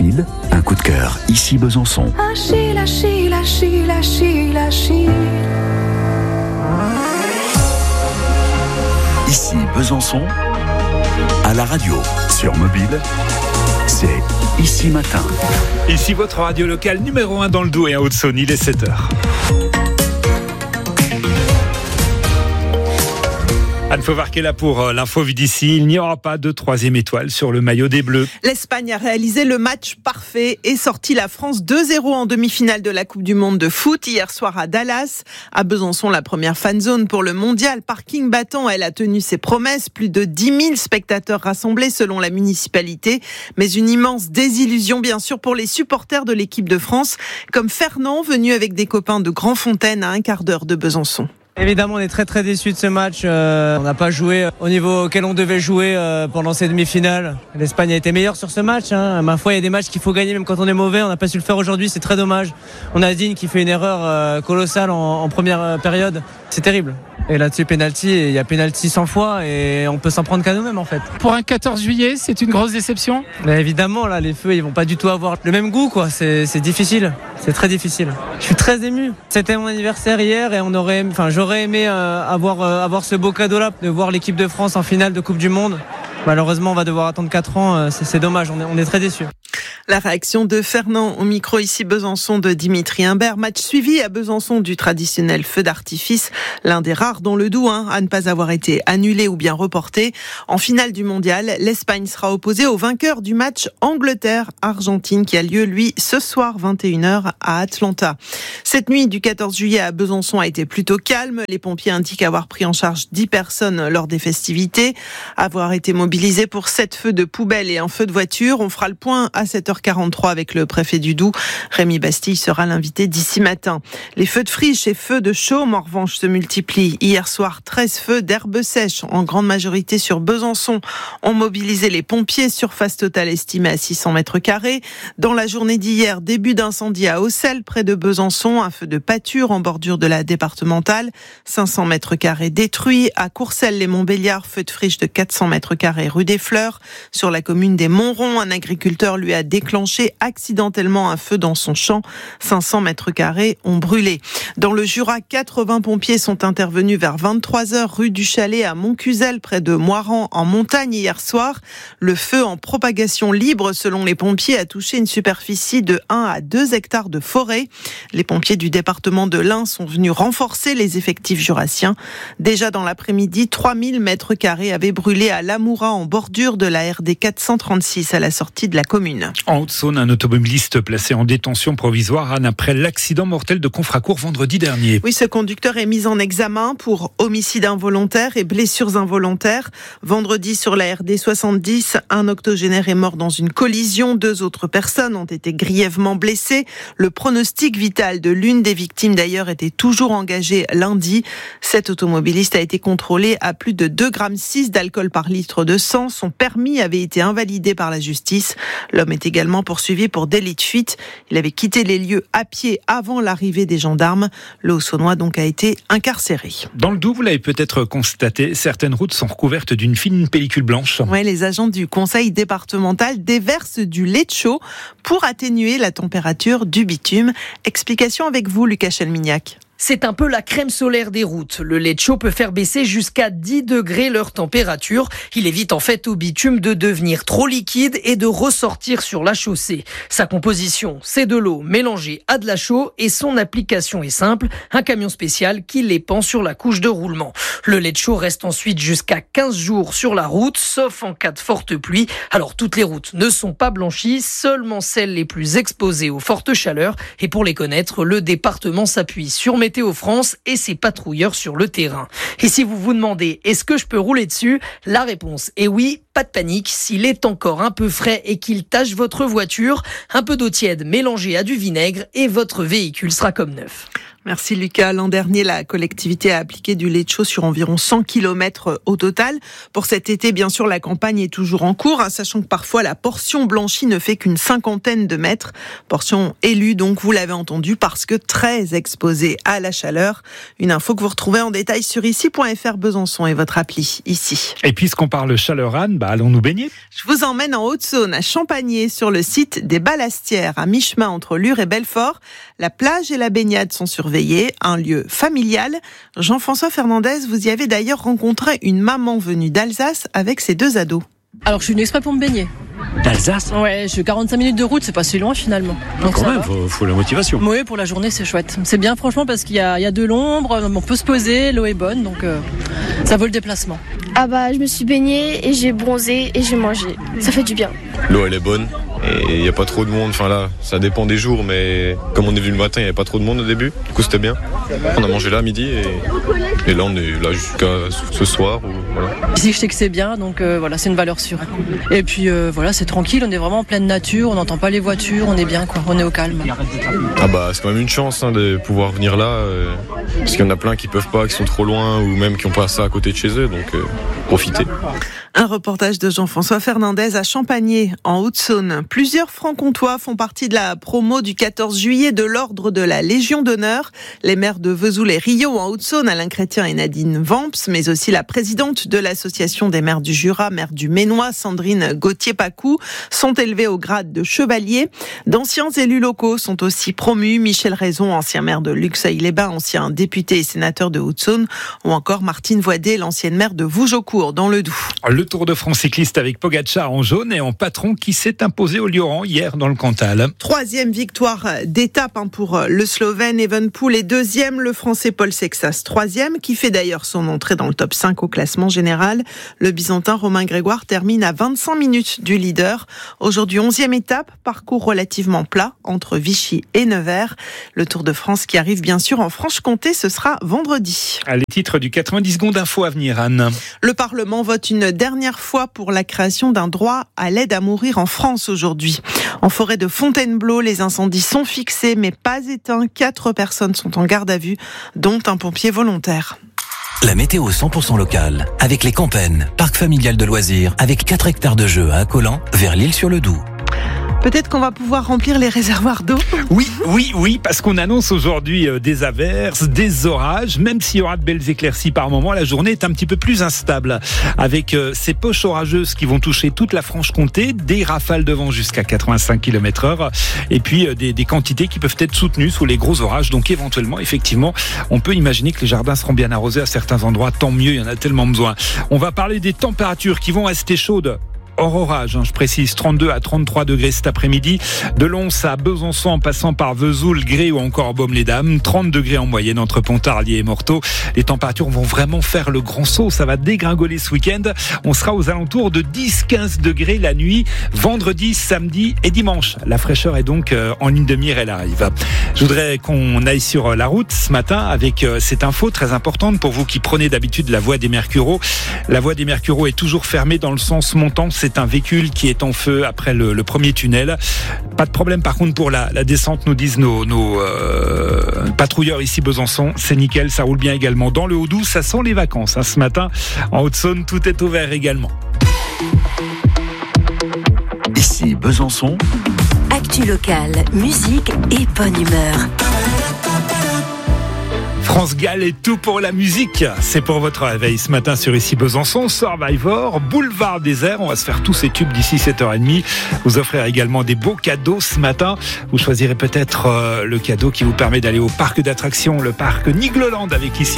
Achille, un coup de cœur, ici Besançon. Achille, Achille, Achille, Achille, Achille. Ici Besançon, à la radio, sur mobile, c'est Ici Matin. Ici votre radio locale numéro 1 dans le Doubs et en Haute-Saône, il est 7h. Anne Fauvarc est là pour l'info vue d'ici. Il n'y aura pas de 3e étoile sur le maillot des Bleus. L'Espagne a réalisé le match parfait et sorti la France 2-0 en demi-finale de la Coupe du Monde de foot hier soir à Dallas. À Besançon, la première fanzone pour le mondial. Parking battant, elle a tenu ses promesses. Plus de 10 000 spectateurs rassemblés selon la municipalité. Mais une immense désillusion bien sûr pour les supporters de l'équipe de France. Comme Fernand, venu avec des copains de Grandfontaine à un quart d'heure de Besançon. Évidemment, on est très déçus de ce match. On n'a pas joué au niveau auquel on devait jouer pendant ces demi-finales. L'Espagne a été meilleure sur ce match. Ma foi, il y a des matchs qu'il faut gagner même quand on est mauvais. On n'a pas su le faire aujourd'hui, c'est très dommage. On a Digne qui fait une erreur colossale en première période. C'est terrible. Et là-dessus, penalty, il y a penalty 100 fois et on peut s'en prendre qu'à nous-mêmes en fait. Pour un 14 juillet, c'est une grosse déception. Mais évidemment, là, les feux, ils vont pas du tout avoir le même goût, quoi. C'est difficile. C'est très difficile. Je suis très ému. C'était mon anniversaire hier et j'aurais aimé avoir ce beau cadeau-là, de voir l'équipe de France en finale de Coupe du Monde. Malheureusement, on va devoir attendre 4 ans. C'est dommage. On est très déçus. La réaction de Fernand au micro ici Besançon de Dimitri Imbert. Match suivi à Besançon du traditionnel feu d'artifice, l'un des rares dans le Doubs à ne pas avoir été annulé ou bien reporté. En finale du mondial, l'Espagne sera opposée au vainqueur du match Angleterre-Argentine qui a lieu, lui, ce soir 21h à Atlanta. Cette nuit du 14 juillet à Besançon a été plutôt calme. Les pompiers indiquent avoir pris en charge 10 personnes lors des festivités, avoir été mobilisés pour 7 feux de poubelle et un feu de voiture. On fera le point à 7h43 avec le préfet du Doubs. Rémi Bastille sera l'invité d'ici matin. Les feux de friche et feux de chaume, en revanche, se multiplient. Hier soir, 13 feux d'herbes sèches, en grande majorité sur Besançon, ont mobilisé les pompiers. Surface totale estimée à 600 mètres carrés. Dans la journée d'hier, début d'incendie à Auxelles, près de Besançon. Un feu de pâture en bordure de la départementale. 500 mètres carrés détruits. À Courcelles-les-Montbéliards, feu de friche de 400 mètres carrés rue des Fleurs. Sur la commune des Montrons, un agriculteur lui a déclenché accidentellement un feu dans son champ. 500 mètres carrés ont brûlé. Dans le Jura, 80 pompiers sont intervenus vers 23h rue du Chalet à Montcuzel, près de Moiran, en montagne hier soir. Le feu en propagation libre, selon les pompiers, a touché une superficie de 1 à 2 hectares de forêt. Les pompiers du département de l'Ain sont venus renforcer les effectifs jurassiens. Déjà dans l'après-midi, 3000 mètres carrés avaient brûlé à Lamoura, en bordure de la RD 436 à la sortie de la commune. En Haute-Saône, un automobiliste placé en détention provisoire après l'accident mortel de Confracourt vendredi dernier. Oui, ce conducteur est mis en examen pour homicide involontaire et blessures involontaires. Vendredi, sur la RD 70, un octogénaire est mort dans une collision. 2 autres personnes ont été grièvement blessées. Le pronostic vital de l'une des victimes, d'ailleurs, était toujours engagé lundi. Cet automobiliste a été contrôlé à plus de 2,6 g d'alcool par litre de sang. Son permis avait été invalidé par la justice. L'homme est également poursuivi pour délit de fuite. Il avait quitté les lieux à pied avant l'arrivée des gendarmes. Le Haut-Saônois donc a été incarcéré. Dans le Doubs, vous l'avez peut-être constaté, certaines routes sont recouvertes d'une fine pellicule blanche. Oui, les agents du conseil départemental déversent du lait de chaud pour atténuer la température du bitume. Explication avec vous, Lucas Chelmignac. C'est un peu la crème solaire des routes. Le lait de chaud peut faire baisser jusqu'à 10 degrés leur température. Il évite en fait au bitume de devenir trop liquide et de ressortir sur la chaussée. Sa composition, c'est de l'eau mélangée à de la chaux et son application est simple. Un camion spécial qui les pend sur la couche de roulement. Le lait de chaud reste ensuite jusqu'à 15 jours sur la route, sauf en cas de forte pluie. Alors toutes les routes ne sont pas blanchies, seulement celles les plus exposées aux fortes chaleurs. Et pour les connaître, le département s'appuie sur Météo France et ses patrouilleurs sur le terrain. Et si vous vous demandez, est-ce que je peux rouler dessus ? La réponse est oui, pas de panique. S'il est encore un peu frais et qu'il tache votre voiture, un peu d'eau tiède mélangée à du vinaigre et votre véhicule sera comme neuf. Merci Lucas. L'an dernier, la collectivité a appliqué du Leccio sur environ 100 km au total. Pour cet été, bien sûr, la campagne est toujours en cours, sachant que parfois la portion blanchie ne fait qu'une 50aine de mètres. Portion élue, donc, vous l'avez entendu, parce que très exposée à la chaleur. Une info que vous retrouvez en détail sur ici.fr Besançon et votre appli ici. Et puisqu'on parle chaleur, Anne, allons nous baigner. Je vous emmène en Haute-Saône, à Champagné, sur le site des Ballastières, à mi-chemin entre Lure et Belfort. La plage et la baignade sont surveillées. Un lieu familial. Jean-François Fernandez, vous y avez d'ailleurs rencontré une maman venue d'Alsace avec ses 2 ados. Alors je suis venue exprès pour me baigner. D'Alsace ? Ouais, je suis 45 minutes de route, c'est pas si loin finalement. Donc quand même, faut la motivation. Oui, pour la journée c'est chouette. C'est bien franchement parce qu'il y a de l'ombre, on peut se poser, l'eau est bonne, donc ça vaut le déplacement. Je me suis baignée et j'ai bronzé et j'ai mangé. Ça fait du bien. L'eau elle est bonne et il n'y a pas trop de monde. Enfin là, ça dépend des jours, mais comme on est venu le matin, il n'y avait pas trop de monde au début. Du coup c'était bien. On a mangé là à midi et là on est là jusqu'à ce soir. Voilà. Ici je sais que c'est bien, donc voilà, c'est une valeur sûre. Et puis voilà, c'est tranquille, on est vraiment en pleine nature, on n'entend pas les voitures, on est bien quoi, on est au calme. C'est quand même une chance de pouvoir venir là, parce qu'il y en a plein qui peuvent pas, qui sont trop loin ou même qui n'ont pas ça à côté de chez eux, donc profitez. Un reportage de Jean-François Fernandez à Champagné, en Haute-Saône. Plusieurs francs-comtois font partie de la promo du 14 juillet de l'ordre de la Légion d'honneur. Les maires de Vesoul et Rio en Haute-Saône, Alain Chrétien et Nadine Vamps, mais aussi la présidente de l'association des maires du Jura, maire du Ménois, Sandrine Gauthier-Pacou, sont élevés au grade de chevalier. D'anciens élus locaux sont aussi promus. Michel Raison, ancien maire de Luxeuil-les-Bains, ancien député et sénateur de Haute-Saône, ou encore Martine Voidet, l'ancienne maire de Vougeaucourt, dans le Doubs. Le Tour de France cycliste avec Pogačar en jaune et en patron qui s'est imposé au Lioran hier dans le Cantal. 3e victoire d'étape pour le Slovène Evenepoel et 2e le Français Paul Sexas. 3e qui fait d'ailleurs son entrée dans le top 5 au classement général. Le Byzantin Romain Grégoire termine à 25 minutes du leader. Aujourd'hui 11e étape, parcours relativement plat entre Vichy et Nevers. Le Tour de France qui arrive bien sûr en Franche-Comté, ce sera vendredi. Les titres du 90 secondes info à venir, Anne. Le Parlement vote une dernière fois pour la création d'un droit à l'aide à mourir en France aujourd'hui. En forêt de Fontainebleau, les incendies sont fixés mais pas éteints. 4 personnes sont en garde à vue, dont un pompier volontaire. La météo 100% locale avec les Campennes, parc familial de loisirs avec 4 hectares de jeux à Accolant vers l'Île-sur-le-Doubs. Peut-être qu'on va pouvoir remplir les réservoirs d'eau. Oui, parce qu'on annonce aujourd'hui des averses, des orages, même s'il y aura de belles éclaircies par moment, la journée est un petit peu plus instable. Avec ces poches orageuses qui vont toucher toute la Franche-Comté, des rafales de vent jusqu'à 85 km/h, et puis des quantités qui peuvent être soutenues sous les gros orages. Donc éventuellement, effectivement, on peut imaginer que les jardins seront bien arrosés à certains endroits. Tant mieux, il y en a tellement besoin. On va parler des températures qui vont rester chaudes. Hors orage, je précise, 32 à 33 degrés cet après-midi. De Lons à Besançon en passant par Vesoul, Gré ou encore Baume-les-Dames. 30 degrés en moyenne entre Pontarlier et Morteau. Les températures vont vraiment faire le grand saut. Ça va dégringoler ce week-end. On sera aux alentours de 10-15 degrés la nuit, vendredi, samedi et dimanche. La fraîcheur est donc en ligne de mire, elle arrive. Je voudrais qu'on aille sur la route ce matin avec cette info très importante pour vous qui prenez d'habitude la voie des Mercureaux. La voie des Mercureaux est toujours fermée dans le sens montant. C'est un véhicule qui est en feu après le premier tunnel. Pas de problème par contre pour la descente, nous disent nos patrouilleurs ici Besançon. C'est nickel, ça roule bien également. Dans le Haut-Doubs, ça sent les vacances. Ce matin, en Haute-Saône, tout est ouvert également. Ici Besançon. Actu locale, musique et bonne humeur. France Gall est tout pour la musique. C'est pour votre réveil ce matin sur Ici Besançon, Survivor, Boulevard Désert. On va se faire tous ces tubes d'ici 7h30. Vous offrir également des beaux cadeaux ce matin. Vous choisirez peut-être le cadeau qui vous permet d'aller au parc d'attractions, le parc Nigloland avec ici